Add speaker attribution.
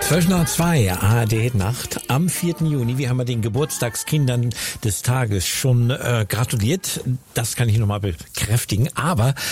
Speaker 1: 12 nach 2, ARD-Nacht am 4. Juni. Wir haben den Geburtstagskindern des Tages schon gratuliert. Das kann ich nochmal bekräftigen. Aber